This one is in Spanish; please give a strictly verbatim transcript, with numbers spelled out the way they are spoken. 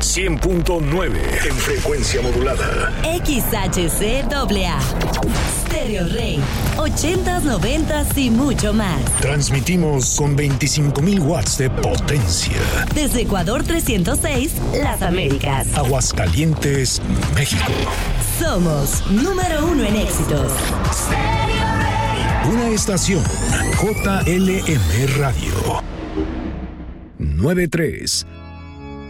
cien punto nueve en frecuencia modulada. X H C A A. Stereo Rey. ochentas, noventas y mucho más. Transmitimos con veinticinco mil watts de potencia. Desde Ecuador trescientos seis, Las Américas. Aguascalientes, México. Somos número uno en éxitos. Una estación J L M Radio. noventa y tres